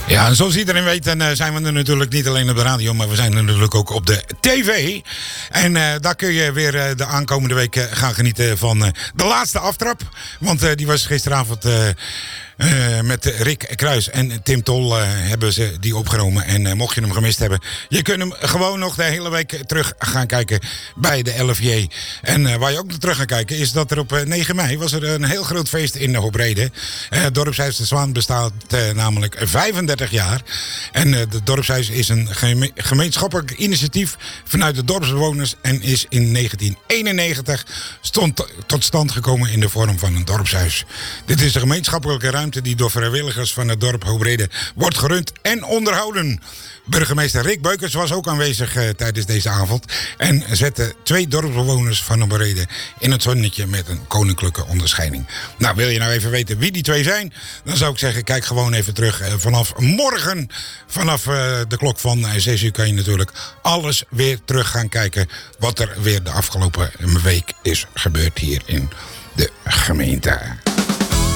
Ja, en zoals iedereen weet, dan zijn we er natuurlijk niet alleen op de radio, maar we zijn er natuurlijk ook op de tv. En daar kun je weer de aankomende week gaan genieten van de laatste aftrap. Want die was gisteravond met Rick Kruis en Tim Tol hebben ze die opgenomen. En mocht je hem gemist hebben, je kunt hem gewoon nog de hele week terug gaan kijken bij de LFJ. En waar je ook nog terug gaat kijken is dat er op 9 mei was er een heel groot feest in Hobrede. Dorpshuis de Zwaan bestaat namelijk 35 jaar. En het dorpshuis is een gemeenschappelijk initiatief vanuit de dorpsbewoners en is in 1991 tot stand gekomen in de vorm van een dorpshuis. Dit is een gemeenschappelijke ruimte die door vrijwilligers van het dorp Hobrede wordt gerund en onderhouden. Burgemeester Rick Beukers was ook aanwezig tijdens deze avond en zette 2 dorpsbewoners van Hobrede in het zonnetje met een koninklijke onderscheiding. Nou, wil je nou even weten wie die 2 zijn? Dan zou ik zeggen, kijk gewoon even terug. Vanaf morgen, vanaf de klok van 6 uur kan je natuurlijk alles weer terug gaan kijken wat er weer de afgelopen week is gebeurd hier in de gemeente.